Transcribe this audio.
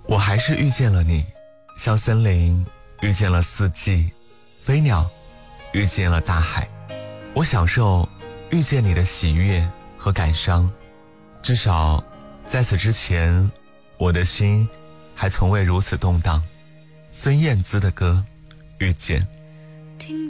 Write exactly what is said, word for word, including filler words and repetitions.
我还是遇见了你，像森林遇见了四季，飞鸟遇见了大海。我享受遇见你的喜悦和感伤，至少在此之前，我的心还从未如此动荡。孙燕姿的歌《遇见》。